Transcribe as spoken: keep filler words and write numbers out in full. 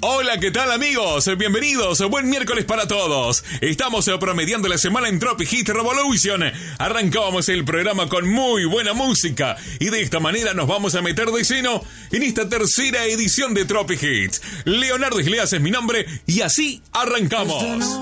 Hola, ¿qué tal amigos? Bienvenidos, buen miércoles para todos. Estamos promediando la semana en Tropic Hit Revolution. Arrancamos el programa con muy buena música y de esta manera nos vamos a meter de lleno en esta tercera edición de Tropic Hits. Leonardo Isleas es mi nombre y así arrancamos.